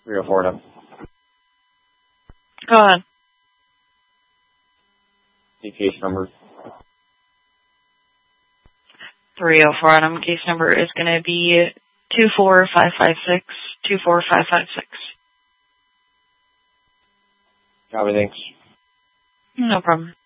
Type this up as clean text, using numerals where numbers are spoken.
304 Adam. Go ahead. The case number. 304 Adam. Case number is going to be 24556. 24556. Copy, thanks. No problem.